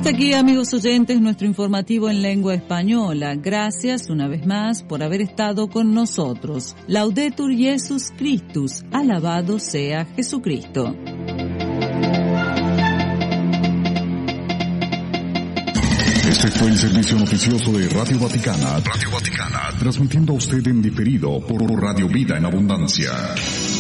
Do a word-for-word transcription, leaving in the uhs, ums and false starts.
Hasta aquí, amigos oyentes, nuestro informativo en lengua española. Gracias una vez más por haber estado con nosotros. Laudetur Jesus Christus, alabado sea Jesucristo. Este fue el servicio noticioso de Radio Vaticana, Radio Vaticana, transmitiendo a usted en diferido por Radio Vida en Abundancia.